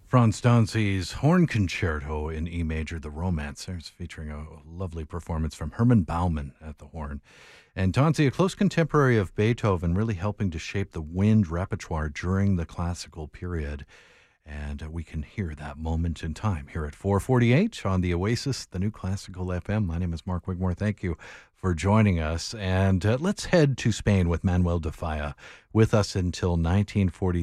Franz Danzi's Horn Concerto in E major, The Romancers, featuring a lovely performance from Herman Baumann at the horn. And Danzi, a close contemporary of Beethoven, really helping to shape the wind repertoire during the classical period. And we can hear that moment in time here at 448 on the Oasis, the new classical FM. My name is Mark Wigmore. Thank you for joining us. And let's head to Spain with Manuel de Falla, with us until 1940.